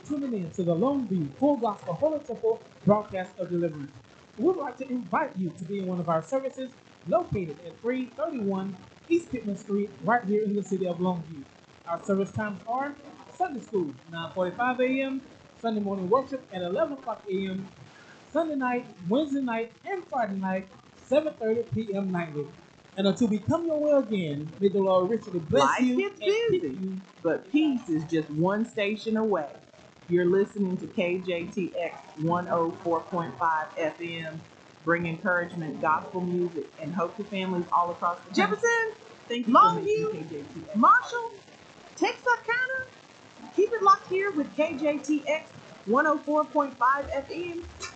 tuning in to the Longview Full Gospel Holy Temple broadcast of deliverance. We would like to invite you to be in one of our services located at 331 East Pittman Street, right here in the city of Longview. Our service times are Sunday school, 9:45 a.m., Sunday morning worship at 11 o'clock a.m., Sunday night, Wednesday night, and Friday night, 7:30 p.m. nightly. And until we come your way again, may the Lord richly bless Life you gets and keep busy, you. but peace is just one station away. You're listening to KJTX 104.5 FM, bring encouragement, gospel music, and hope to families all across the Jefferson, Thank you for making Longview, KJTX. Marshall, Texarkana. Keep it locked here with KJTX 104.5 FM.